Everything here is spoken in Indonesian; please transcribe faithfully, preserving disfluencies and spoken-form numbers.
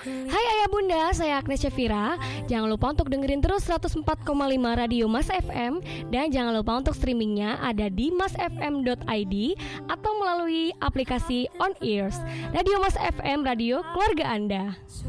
Hai ayah bunda, saya Agnes Syafira. Jangan lupa untuk dengerin terus seratus empat koma lima Radio Mas F M. Dan jangan lupa untuk streamingnya ada di mas f m dot i d atau melalui aplikasi On Ears. Radio Mas F M, radio keluarga Anda.